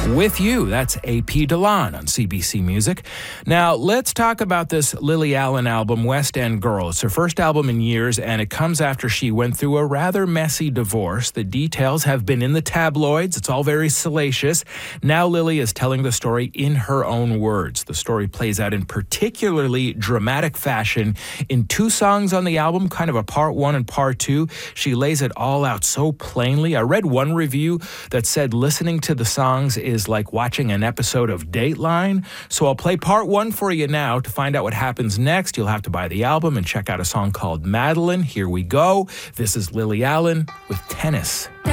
With You. That's A.P. Delon on CBC Music. Now, let's talk about this Lily Allen album, West End Girl. It's her first album in years, and it comes after she went through a rather messy divorce. The details have been in the tabloids. It's all very salacious. Now Lily is telling the story in her own words. The story plays out in particularly dramatic fashion in two songs on the album, kind of a part one and part two. She lays it all out so plainly. I read one review that said listening to the songs is like watching an episode of Dateline. So I'll play part one for you now. To find out what happens next, you'll have to buy the album and check out a song called Madeline. Here we go. This is Lily Allen with Tennis.